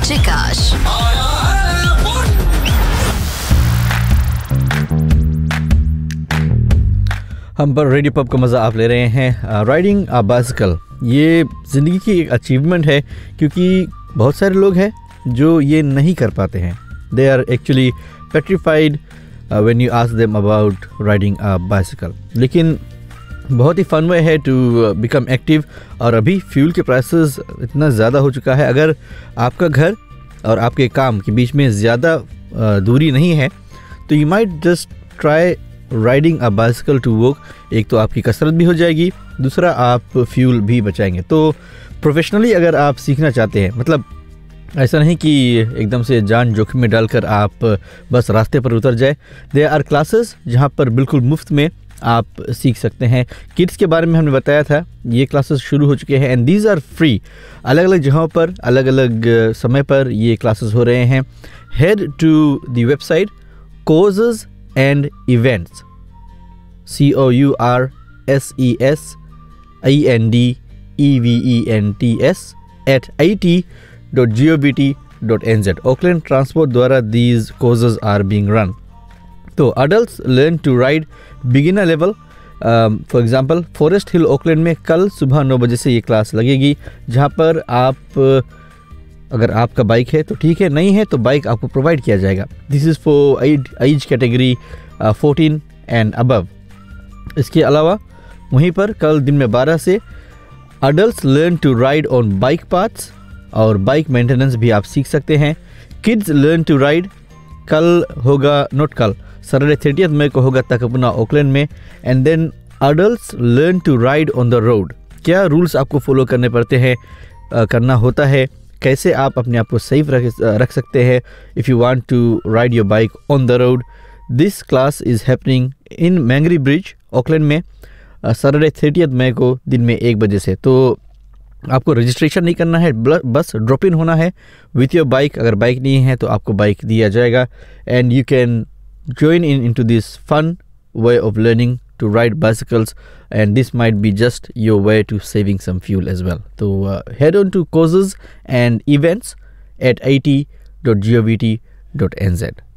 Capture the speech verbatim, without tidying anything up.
Jikash. हम पर radio pub का मज़ा आप ले रहे हैं। राइडिंग अ बाइसिकल ये ज़िंदगी की एक अचीवमेंट है, क्योंकि बहुत सारे लोग हैं जो ये नहीं कर पाते हैं। They are actually petrified when you ask them about riding a bicycle. लेकिन बहुत ही फन वे है टू बिकम एक्टिव। और अभी फ्यूल के प्राइसेस इतना ज़्यादा हो चुका है, अगर आपका घर और आपके काम के बीच में ज़्यादा दूरी नहीं है तो you might just try riding a bicycle to work. एक तो आपकी कसरत भी हो जाएगी, दूसरा आप फ्यूल भी बचाएंगे। तो प्रोफेशनली अगर आप सीखना चाहते हैं, मतलब ऐसा नहीं कि एकदम से जान जोखिम में डालकर आप बस रास्ते पर उतर जाए। देयर आर क्लासेस जहाँ पर बिल्कुल मुफ्त में आप सीख सकते हैं। किड्स के बारे में हमने बताया था, ये क्लासेस शुरू हो चुके हैं एंड दीज आर फ्री। अलग अलग जगहों पर अलग अलग समय पर ये क्लासेस हो रहे हैं। Head to the website courses and events, C O U R S E S I N D E V E N T S at I T dot gov dot n z. Auckland Transport द्वारा these courses are being run. तो adults learn to ride beginner level. um, for example, Forest Hill Auckland में कल सुबह नौ बजे से ये class लगेगी, जहाँ पर आप अगर आपका बाइक है तो ठीक है, नहीं है तो बाइक आपको प्रोवाइड किया जाएगा। This is for age category fourteen and above. इसके अलावा वहीं पर कल दिन में बारह से adults learn to ride on bike paths और बाइक मेंटेनेंस भी आप सीख सकते हैं। किड्स लर्न टू राइड कल होगा, नोट कल, सैटरडे थर्टियथ मई को होगा तकपुना ऑकलैंड में। And then adults learn to ride on the road. क्या रूल्स आपको फॉलो करने पड़ते हैं, uh, करना होता है, कैसे आप अपने आप को सेफ रख रख सकते हैं if you want to ride your bike on the road. This class is happening in मैंगरी bridge Auckland में सैटरडे थर्टियथ मई को दिन में एक बजे से। तो आपको रजिस्ट्रेशन नहीं करना है, बस ड्रॉप इन होना है विथ योर बाइक। अगर बाइक नहीं है तो आपको बाइक दिया जाएगा and you can join in into this fun way of learning to ride bicycles, and this might be just your way to saving some fuel as well. So uh, head on to courses and events at I T dot gov dot n z.